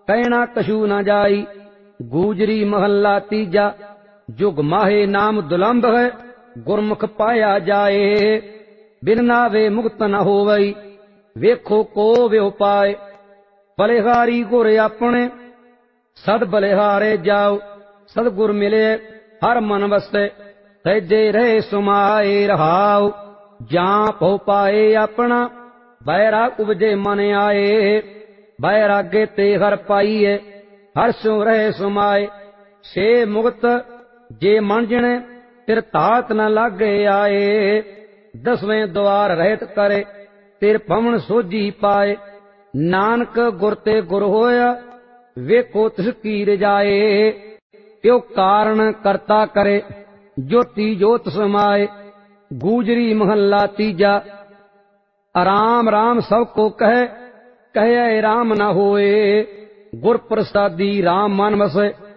ਕਹਿਣਾ ਕਛੂ ਨਾ ਜਾਈ। ਗੂਜਰੀ ਮਹੱਲਾ ਤੀਜਾ। ਜੁਗ ਮਾਹੇ ਨਾਮ ਦੁਲੰਭ ਹੈ, ਗੁਰਮੁਖ ਪਾਇਆ ਜਾਏ। ਬਿਨ ਨਾਵੇ ਮੁਕਤ ਨ ਹੋਵਈ, ਵੇਖੋ ਕੋ ਵਿਉ ਪਾਏ। ਬਲਿਹਾਰੀ ਗੁਰ ਆਪਣੇ, ਸਦ ਬਲਿਹਾਰੇ ਜਾਓ। ਸਤਿਗੁਰ ਮਿਲੇ ਹਰ ਮਨ ਵਸੈ, ਤੈਜੇ ਰਹੇ ਸੁਮਾਏ ਰਹਾਉ। ਜਾਂ ਭਉ ਪਾਏ ਆਪਣਾ, ਬੈਰਾਗ ਉਪਜੇ ਮਨ ਆਏ। ਬੈਰਾਗੇ ਤੇ ਹਰ ਪਾਈਏ, ਹਰ ਸਿਉ ਰਹੇ ਸੁਮਾਏ। ਸੇ ਮੁਕਤ ਜੇ ਮਨ ਜਿਣੇ, ਤਿਰ ਧਾਤ ਨ ਲਾਗੇ ਆਏ। ਦਸਵੇਂ ਦੁਆਰ ਰਹਿਤ ਕਰੇ, ਤਿਰ ਭਵਨ ਸੋਝੀ ਪਾਏ। ਨਾਨਕ ਗੁਰ ਤੇ ਗੁਰ ਹੋਇਆ, ਵੇਖੋ ਤਿਸ ਕੀ ਰਜਾਏ। ਤਿਉ ਕਾਰਨ ਕਰਤਾ ਕਰੇ, ਜੋਤੀ ਜੋਤ ਸਮਾਏ। ਗੂਜਰੀ ਮਹੱਲਾ ਤੀਜਾ। ਰਾਮ ਰਾਮ ਸਭ ਕੋ ਕਹੈ, ਕਹਿਆ ਰਾਮ ਨ ਹੋਏ। ਗੁਰ ਪ੍ਰਸਾਦੀ ਰਾਮ ਮਨ ਵਸੈ,